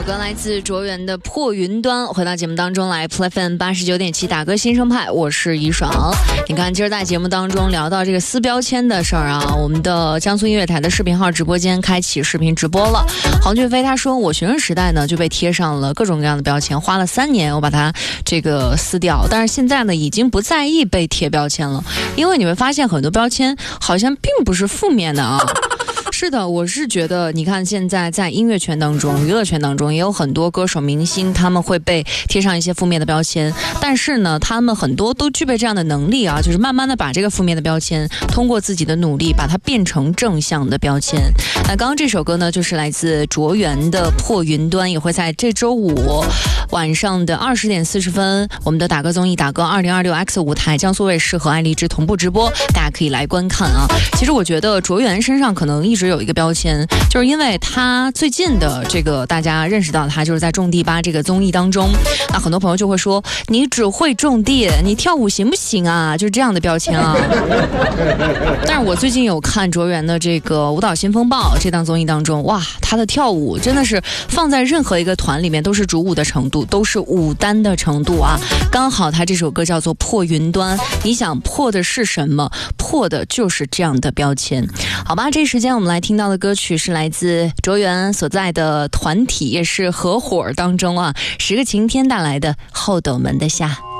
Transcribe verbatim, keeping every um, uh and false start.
歌来自卓源的破云端，回到节目当中来 Play F M 八十九点七打歌新生派，我是怡爽。你看今儿在节目当中聊到这个撕标签的事儿啊，我们的江苏音乐台的视频号直播间开启视频直播了。黄俊飞他说，我学生时代呢就被贴上了各种各样的标签，花了三年我把它这个撕掉，但是现在呢已经不在意被贴标签了，因为你会发现很多标签好像并不是负面的啊。是的，我是觉得你看现在在音乐圈当中娱乐圈当中也有很多歌手明星，他们会被贴上一些负面的标签，但是呢他们很多都具备这样的能力啊，就是慢慢的把这个负面的标签通过自己的努力把它变成正向的标签。那刚刚这首歌呢就是来自卓源的破云端，也会在这周五晚上的二十点四十分我们的打歌综艺打歌二零二六 X 舞台江苏卫视和爱荔枝同步直播，大家可以来观看啊。其实我觉得卓源身上可能一直有一个标签，就是因为他最近的这个大家认识到他就是在种地吧这个综艺当中，那很多朋友就会说你只会种地，你跳舞行不行啊，就是这样的标签啊。但是我最近有看卓源的这个舞蹈新风暴这档综艺当中，哇，他的跳舞真的是放在任何一个团里面都是主舞的程度，都是舞担的程度啊。刚好他这首歌叫做破云端，你想破的是什么？破的就是这样的标签。好吧，这时间我们来听到的歌曲是来自卓源所在的团体也是合伙当中啊，十个晴天带来的后斗门的夏。